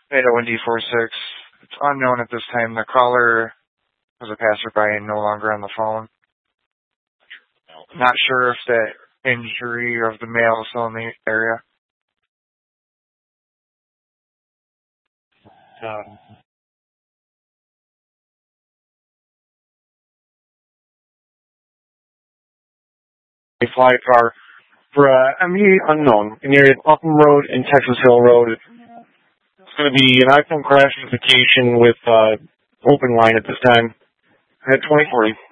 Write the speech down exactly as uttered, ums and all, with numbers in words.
eight oh one D four six. It's unknown at this time. The caller was a passerby and no longer on the phone. Not sure if the injury of the male is still in the area. Uh, a fly car for uh, M E unknown in the area of Upham Road and Texas Hill Road. It's going to be an iPhone crash notification with uh, open line at this time at twenty forty.